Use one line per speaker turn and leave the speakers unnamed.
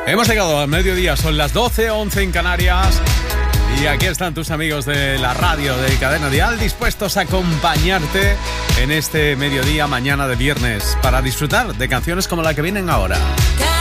Hemos llegado al mediodía, son las 12:11 en Canarias. Y aquí están tus amigos de la radio de Cadena Dial, dispuestos a acompañarte en este mediodía, mañana de viernes, para disfrutar de canciones como la que vienen ahora.